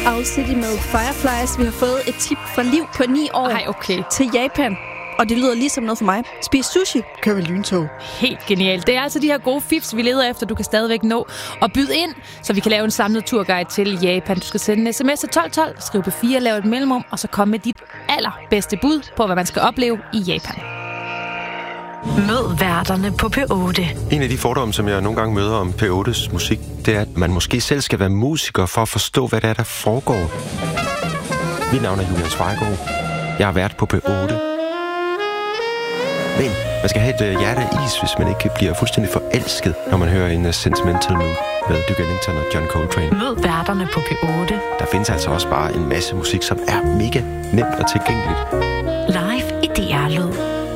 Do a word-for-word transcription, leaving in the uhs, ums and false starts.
Owl City med Fireflies. Vi har fået et tip fra Liv på ni år. Ej, okay. Til Japan. Og det lyder ligesom noget for mig. Spis sushi, kør ved lyntog. Helt genialt. Det er altså de her gode fifs, vi leder efter, du kan stadigvæk nå og byde ind, så vi kan lave en samlet turguide til Japan. Du skal sende en sms til tolv tolv, skriv på fire, lave et mellemrum, og så komme med dit allerbedste bud på, hvad man skal opleve i Japan. Mød værterne på P otte. En af de fordomme, som jeg nogle gange møder om P ottes musik, det er, at man måske selv skal være musiker for at forstå, hvad det er, der foregår. Mit navn er Julian Zweigård. Jeg har været på P otte. Men man skal have et uh, hjerte af is, hvis man ikke bliver fuldstændig forelsket, når man hører en uh, Sentimental Mood med Duke Ellington og John Coltrane. Mød værterne på P otte. Der findes altså også bare en masse musik, som er mega nemt og tilgængeligt. Live i D R Lyd.